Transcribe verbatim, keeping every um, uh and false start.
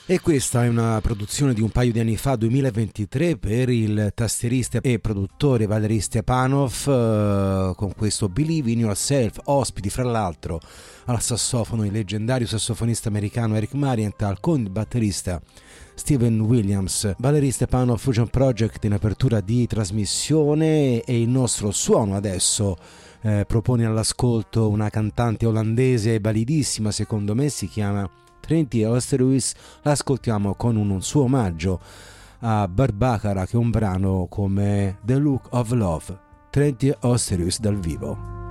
E questa è una produzione di un paio di anni fa, duemilaventitré, per il tastierista e produttore Valery Stepanov, eh, con questo Believe in Yourself, ospiti fra l'altro al sassofono il leggendario sassofonista americano Eric Marienthal con il batterista Steven Williams. Valery Stepanov Fusion Project in apertura di trasmissione, e il nostro suono adesso eh, propone all'ascolto una cantante olandese validissima, secondo me, si chiama Trenty Oosterhuis. L'ascoltiamo con un, un suo omaggio a Barbara, che è un brano come The Look of Love. Trenty Oosterhuis dal vivo.